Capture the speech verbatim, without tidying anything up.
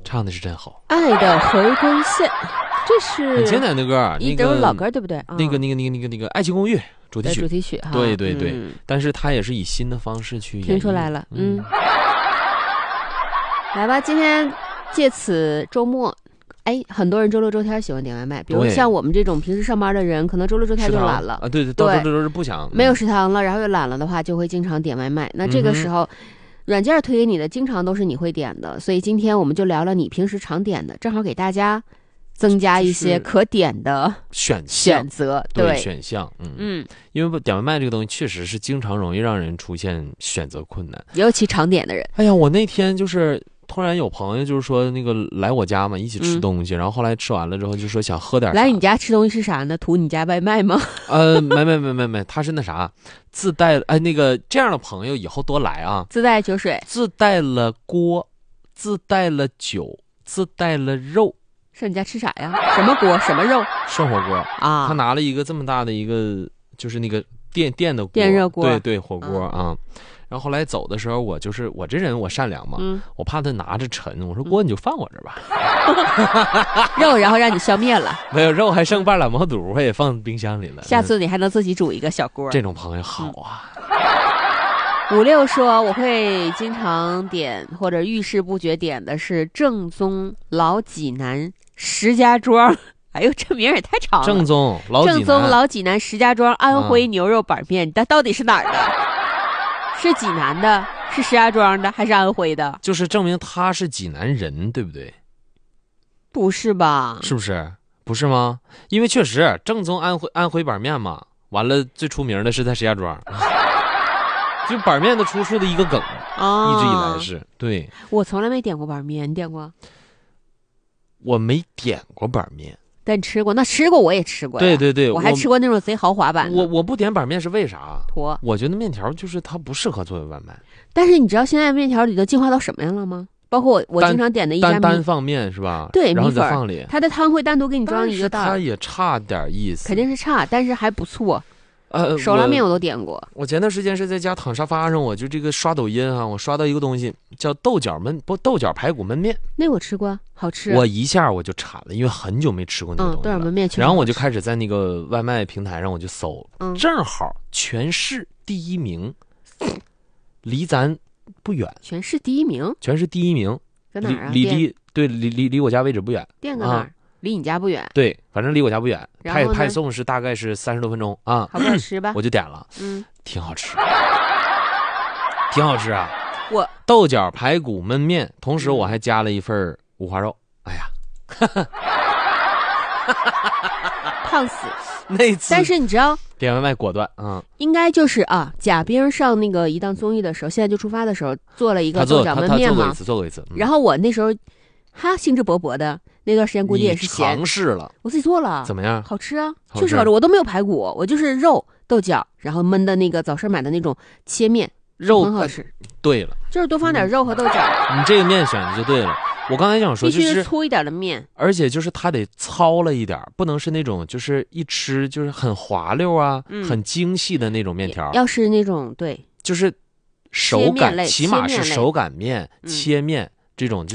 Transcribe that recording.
唱的是真好。 爱的回归线，这是很经典的歌， 一那个老歌对不对？ 那个那个那个那个那个《爱情公寓》主题曲， 主题曲哈。 对对对， 嗯、 但是他也是以新的方式去演绎听出来了，嗯。 嗯来吧，今天借此周末。哎，很多人周六周天喜欢点外卖，比如像我们这种平时上班的人，可能周六周天就懒了啊。对对，到周六周日不想没有食堂了，然后又懒了的话，就会经常点外卖。那这个时候，嗯、软件推给你的经常都是你会点的，所以今天我们就聊聊你平时常点的，正好给大家增加一些可点的选选择， 对, 对选项。嗯嗯， 因为点外卖这个东西确实是经常容易让人出现选择困难， 尤其常点的人。 哎呀，我那天就是。突然有朋友就是说那个来我家嘛，一起吃东西，嗯、然后后来吃完了之后就说想喝点啥。 来你家吃东西是啥呢？图你家外卖吗？ 呃，没没没没没，他是那啥，自带哎那个这样的朋友以后多来啊。 自带酒水， 自带了锅，自带了酒，自带了肉。 是你家吃啥呀？什么锅？什么肉？ 涮火锅啊！ 他拿了一个这么大的一个，就是那个电电的锅， 电热锅， 对对，火锅啊。嗯然后后来走的时候，我就是我这人我善良嘛， 嗯、 我怕他拿着沉，我说锅你就放我这吧， 肉然后让你消灭了， 没有肉还剩半拉毛肚，我也放冰箱里了。 下次你还能自己煮一个小锅， 这种朋友好啊。 嗯、五六说我会经常点或者遇事不决点的是正宗老济南石家庄。哎呦，这名也太长了。 正宗老济南， 正宗老济南石家庄安徽牛肉板面，它、嗯、到底是哪儿的？是济南的，是石家庄的，还是安徽的？ 就是证明他是济南人，对不对？ 不是吧？ 是不是？不是吗？因为确实正宗安徽安徽板面嘛，完了最出名的是在石家庄，就板面的出处的一个梗， 哦、 一直以来是对。 我从来没点过板面，你点过？ 我没点过板面。 但吃过，那吃过我也吃过呀。 对对对， 我还吃过那种贼豪华版的。 我我不点板面是为啥？ 坨。 我觉得面条就是它不适合作为外卖。 但是你知道现在面条里头进化到什么样了吗？包括我我经常点的一家单单放面是吧？ 对， 然后米粉再放里， 它的汤会单独给你装一个袋。 它也差点意思。 肯定是差，但是还不错。 呃， 手拉面我都点过。 我前段时间是在家躺沙发上，我就这个刷抖音啊，我刷到一个东西叫豆角焖不豆角排骨焖面， 那我吃过，好吃。 我一下我就馋了，因为很久没吃过那个东西了。 嗯，豆角焖面。 然后我就开始在那个外卖平台上我就搜， 嗯、 正好全市第一名，离咱不远。 全市第一名？ 全市第一名， 在哪儿啊？ 离离对离离离我家位置不远。 店搁哪儿？啊离你家不远， 对，反正离我家不远，派派派送是大概是三十多分钟啊。 好不好吃吧？ 我就点了， 嗯， 挺好吃，挺好吃啊。 我豆角排骨焖面，同时我还加了一份五花肉。哎呀， 胖死那次。 但是你知道， 点外卖果断啊、嗯， 应该就是啊，贾冰上那个一档综艺的时候，现在就出发的时候做了一个豆角焖面嘛， 做过一次，做过一次。嗯、 然后我那时候，哈，兴致勃勃的。那段时间估计也是咸， 尝试了， 我自己做了， 怎么样？ 好吃啊，确实好吃。我都没有排骨，我就是肉、豆角，然后焖的那个早市买的那种切面， 肉很好吃。 对了， 就是多放点肉和豆角。 你这个面选的就对了。我刚才想说， 必须是粗一点的面， 而且就是它得糙了一点，不能是那种就是一吃就是很滑溜啊、 嗯、 很精细的那种面条。 要是那种对， 就是手感，起码是手擀面、 嗯、 切面这种就。